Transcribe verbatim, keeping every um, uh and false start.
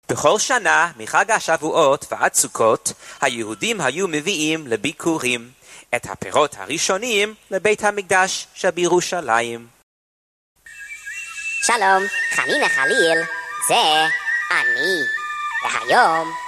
בכל שנה, מחג השבועות ועד סוכות, היהודים היו מביאים לביקורים את הפירות הראשונים לבית המקדש שבירושלים. שלום, חנינה חליל, זה אני, והיום